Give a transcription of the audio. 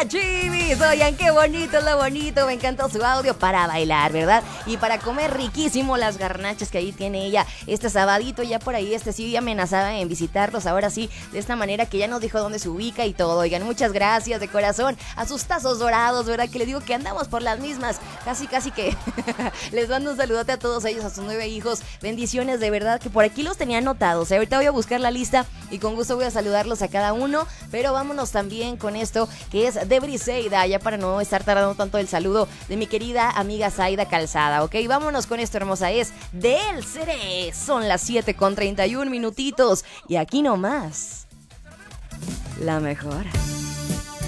Chivis. Oigan, qué bonito, lo bonito. Me encantó su audio para bailar, ¿verdad? Y para comer riquísimo las garnachas que ahí tiene ella este sabadito. Ya por ahí sí amenazaba en visitarlos. Ahora sí, de esta manera que ya nos dijo dónde se ubica y todo. Oigan, muchas gracias de corazón a sus tazos dorados, ¿verdad? Que les digo que andamos por las mismas. Casi que les mando un saludote a todos ellos, a sus 9 hijos. Bendiciones, de verdad, que por aquí los tenía anotados. Ahorita voy a buscar la lista y con gusto voy a saludarlos a cada uno. Pero vámonos también con esto que es de Briseida, ya para no estar tardando tanto el saludo de mi querida amiga Zaida Calzada, ¿ok? Vámonos con esto, hermosa, es de El Ceré. Son las 7:31 minutitos y aquí nomás la mejor.